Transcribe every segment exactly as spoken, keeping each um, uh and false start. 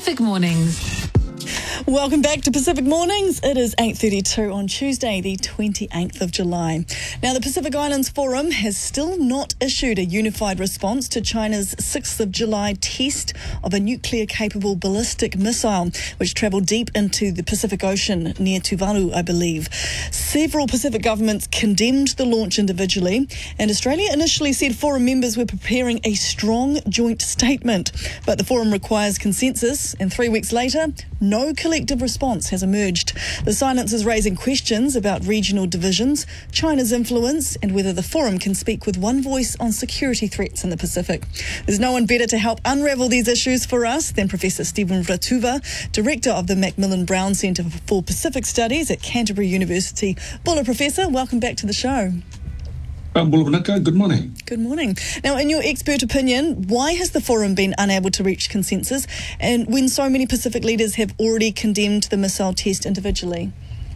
Pacific Mornings. Welcome back to Pacific Mornings. It is eight thirty-two on Tuesday, the twenty-eighth of July. Now, the Pacific Islands Forum has still not issued a unified response to China's sixth of July test of a nuclear-capable ballistic missile, which travelled deep into the Pacific Ocean near Tuvalu, I believe. Several Pacific governments condemned the launch individually, and Australia initially said forum members were preparing a strong joint statement. But the forum requires consensus, and three weeks later, no collective response has emerged. The silence is raising questions about regional divisions, China's influence, and whether the forum can speak with one voice on security threats in the Pacific. There's no one better to help unravel these issues for us than Professor Stephen Vratuva, Director of the Macmillan Brown Centre for Pacific Studies at Canterbury University. Bula, Professor, welcome back to the show. Um, good morning. Good morning. Now, in your expert opinion, why has the forum been unable to reach consensus, and when so many Pacific leaders have already condemned the missile test individually?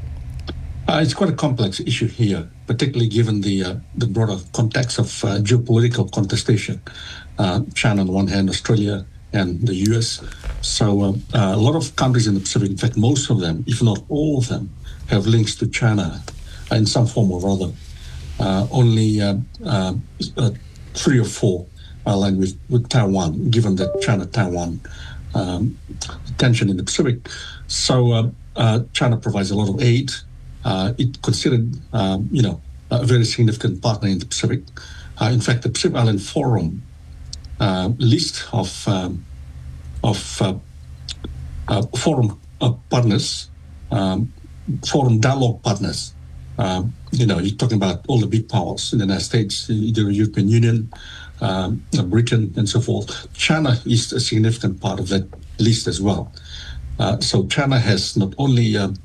Uh, it's quite a complex issue here, particularly given the uh, the broader context of uh, geopolitical contestation. Uh, China on the one hand, Australia and the U S. So uh, uh, a lot of countries in the Pacific, in fact, most of them, if not all of them, have links to China in some form or other. Uh, only uh, uh, uh, three or four are aligned with, with Taiwan, given that China-Taiwan um, tension in the Pacific. So uh, uh, China provides a lot of aid. Uh, it's considered, um, you know, a very significant partner in the Pacific. Uh, in fact, the Pacific Island Forum uh, list of um, of uh, uh, forum uh, partners, um, forum dialogue partners. Uh, you know, you're talking about all the big powers in the United States, the European Union, um, Britain, and so forth. China is a significant part of that list as well. Uh, so China has not only a,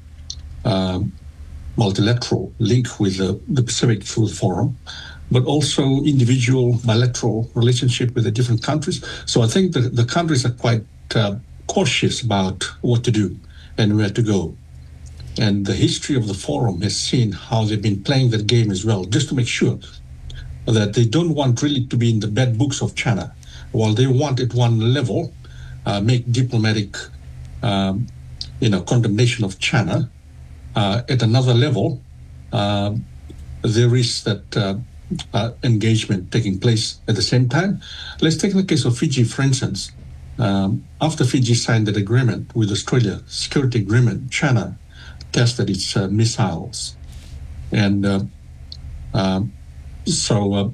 a multilateral link with the, the Pacific through the forum, but also individual bilateral relationship with the different countries. So I think that the countries are quite uh, cautious about what to do and where to go. And the history of the forum has seen how they've been playing that game as well, just to make sure that they don't want really to be in the bad books of China. While they want at one level, uh, make diplomatic, um, you know, condemnation of China, uh, at another level, uh, there is that uh, uh, engagement taking place at the same time. Let's take the case of Fiji, for instance. Um, after Fiji signed that agreement with Australia, security agreement, China tested its uh, missiles, and uh, uh, so uh,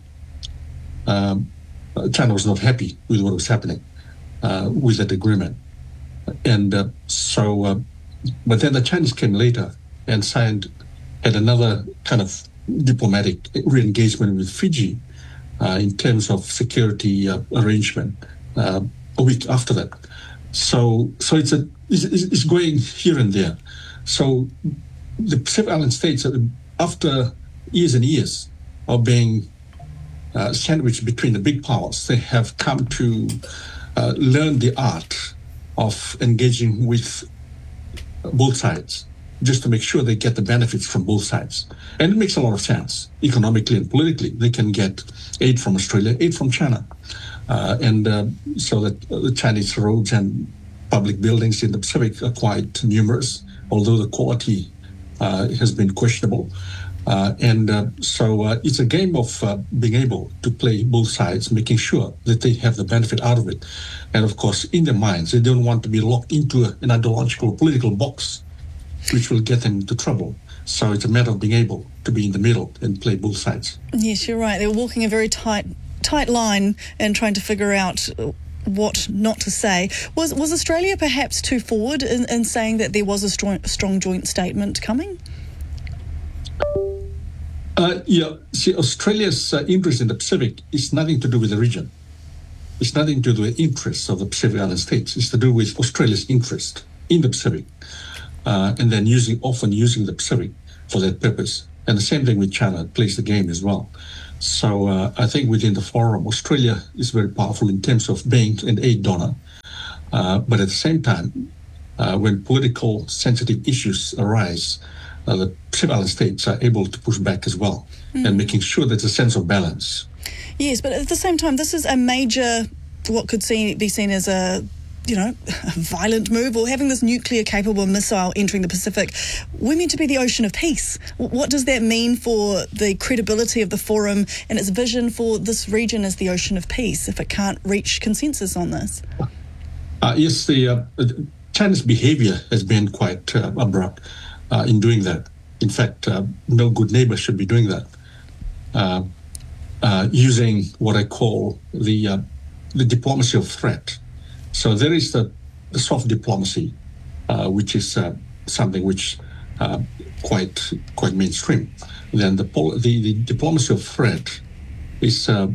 um, China was not happy with what was happening uh, with that agreement, and uh, so. Uh, but then the Chinese came later and signed, had another kind of diplomatic re-engagement with Fiji uh, in terms of security uh, arrangement uh, a week after that. So, so it's a it's, it's going here and there. So the Pacific Island states, after years and years of being uh, sandwiched between the big powers, they have come to uh, learn the art of engaging with both sides, just to make sure they get the benefits from both sides. And it makes a lot of sense, economically and politically. They can get aid from Australia, aid from China. Uh, and uh, so that the Chinese roads and public buildings in the Pacific are quite numerous, although the quality uh, has been questionable. Uh, and uh, so uh, it's a game of uh, being able to play both sides, making sure that they have the benefit out of it. And of course, in their minds, they don't want to be locked into a, an ideological political box, which will get them into trouble. So it's a matter of being able to be in the middle and play both sides. Yes, you're right. They're walking a very tight, tight line and trying to figure out what not to say. Was was Australia perhaps too forward in, in saying that there was a strong, strong joint statement coming? Uh, yeah, see, Australia's uh, interest in the Pacific is nothing to do with the region. It's nothing to do with the interests of the Pacific Island states. It's to do with Australia's interest in the Pacific, uh, and then using often using the Pacific for that purpose. And the same thing with China, it plays the game as well. So uh, I think within the forum, Australia is very powerful in terms of being an aid donor. Uh, but at the same time, uh, when political sensitive issues arise, uh, the Pacific Island states are able to push back as well, mm. and making sure there's a sense of balance. Yes, but at the same time, this is a major, what could see, be seen as a you know, violent move or having this nuclear-capable missile entering the Pacific. We're meant to be the ocean of peace. What does that mean for the credibility of the forum and its vision for this region as the ocean of peace if it can't reach consensus on this? Uh, yes, the uh, China's behavior has been quite uh, abrupt uh, in doing that. In fact, uh, no good neighbor should be doing that. Uh, uh, using what I call the uh, the diplomacy of threat. So there is the, the soft diplomacy, uh, which is uh, something which uh, quite quite mainstream. Then the, pol- the the diplomacy of threat is uh,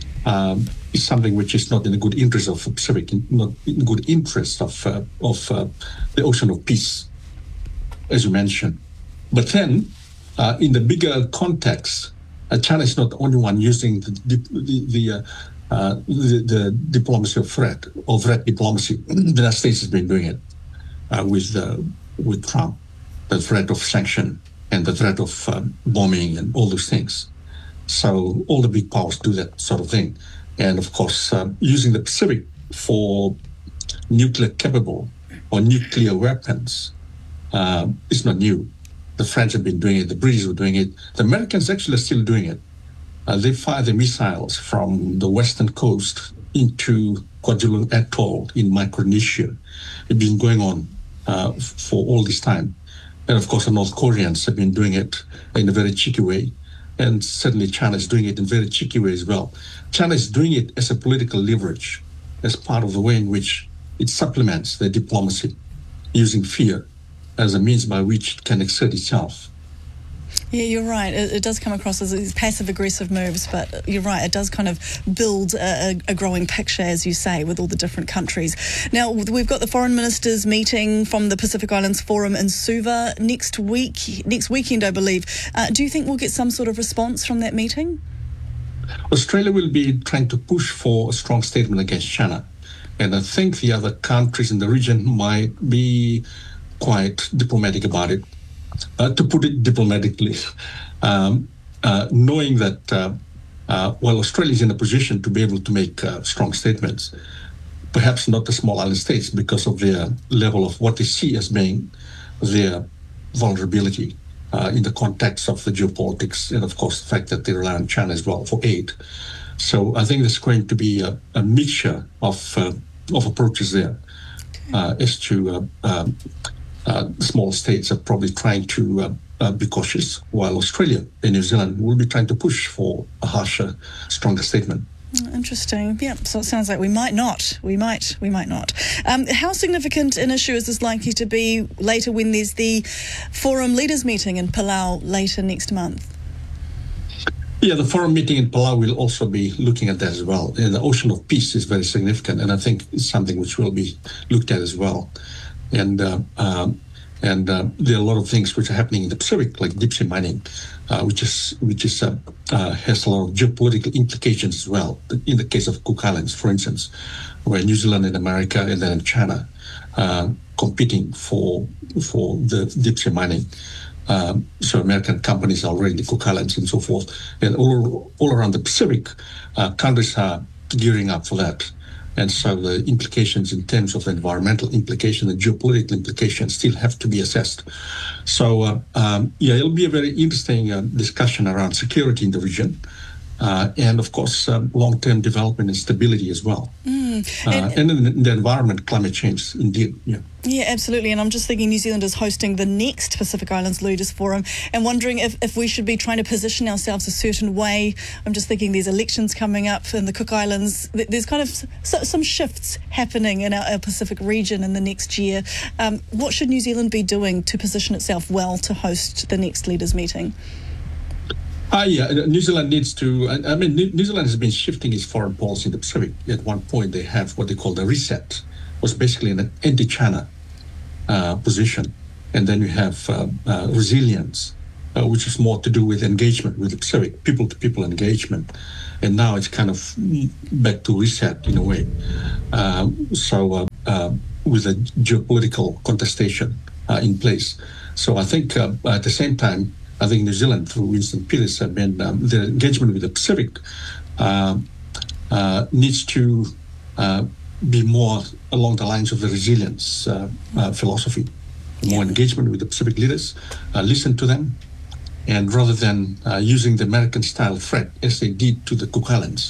um, is something which is not in the good interest of the Pacific, not in the good interest of uh, of uh, the ocean of peace, as you mentioned. But then, uh, in the bigger context, uh, China is not the only one using the the, the uh, Uh, the, the diplomacy of threat, or threat diplomacy. The United States has been doing it uh, with uh, with Trump, the threat of sanction and the threat of um, bombing and all those things. So all the big powers do that sort of thing. And of course, uh, using the Pacific for nuclear capable or nuclear weapons uh, is not new. The French have been doing it, the British were doing it, the Americans actually are still doing it. Uh, they fire the missiles from the western coast into Kwajalein Atoll in Micronesia. It's been going on uh, for all this time. And of course, the North Koreans have been doing it in a very cheeky way. And certainly China is doing it in a very cheeky way as well. China is doing it as a political leverage, as part of the way in which it supplements their diplomacy, using fear as a means by which it can exert itself. Yeah, you're right. It, it does come across as these passive-aggressive moves, but you're right. It does kind of build a, a growing picture, as you say, with all the different countries. Now, we've got the foreign ministers meeting from the Pacific Islands Forum in Suva next week, next weekend, I believe. Uh, do you think we'll get some sort of response from that meeting? Australia will be trying to push for a strong statement against China. And I think the other countries in the region might be quite diplomatic about it. Uh, to put it diplomatically, um, uh, knowing that uh, uh, while Australia is in a position to be able to make uh, strong statements, perhaps not the small island states because of their level of what they see as being their vulnerability uh, in the context of the geopolitics and, of course, the fact that they rely on China as well for aid. So I think there's going to be a, a mixture of, uh, of approaches there uh, as to uh, um, Uh, small states are probably trying to uh, uh, be cautious, while Australia and New Zealand will be trying to push for a harsher, stronger statement. Interesting. Yeah, so it sounds like we might not. We might. We might not. Um, how significant an issue is this likely to be later when there's the Forum Leaders meeting in Palau later next month? Yeah, the forum meeting in Palau will also be looking at that as well. And the ocean of peace is very significant, and I think it's something which will be looked at as well. And uh, um, and uh, there are a lot of things which are happening in the Pacific, like deep sea mining, uh, which is which is uh, uh, has a lot of geopolitical implications as well. In the case of Cook Islands, for instance, where New Zealand and America and then China uh, competing for for the deep sea mining. Um, so American companies are already in the Cook Islands and so forth, and all all around the Pacific, uh, countries are gearing up for that. And so the implications in terms of the environmental implication and geopolitical implications still have to be assessed. So, uh, um, yeah, it'll be a very interesting uh, discussion around security in the region. Uh, and, of course, um, long-term development and stability as well. Mm. Uh, and, and in the environment, climate change, indeed, yeah. Yeah, absolutely. And I'm just thinking New Zealand is hosting the next Pacific Islands Leaders Forum and wondering if, if we should be trying to position ourselves a certain way. I'm just thinking there's elections coming up in the Cook Islands. There's kind of some shifts happening in our, our Pacific region in the next year. Um, what should New Zealand be doing to position itself well to host the next leaders meeting? Uh, yeah, New Zealand needs to, I mean, New Zealand has been shifting its foreign policy in the Pacific. At one point, they have what they call the reset, was basically an anti-China uh, position. And then you have uh, uh, resilience, uh, which is more to do with engagement with the Pacific, people-to-people engagement. And now it's kind of back to reset in a way. Uh, so uh, uh, with a geopolitical contestation uh, in place. So I think uh, at the same time, I think New Zealand, through Winston Peters, have been um, their engagement with the Pacific uh, uh, needs to uh, be more along the lines of the resilience uh, uh, philosophy, more Yeah. engagement with the Pacific leaders, uh, listen to them, and rather than uh, using the American-style threat as they did to the Cook Islands,